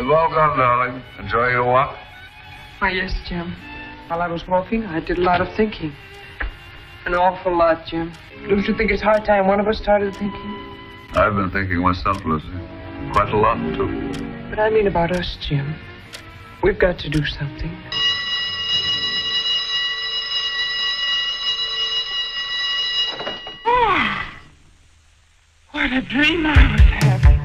We've all gone, darling. Enjoy your walk? Why, yes, Jim. While I was walking, I did a lot of thinking. An awful lot, Jim. Don't you think it's high time one of us started thinking? I've been thinking myself, Lucy. Quite a lot, too. But I mean about us, Jim. We've got to do something. What a dream I was having.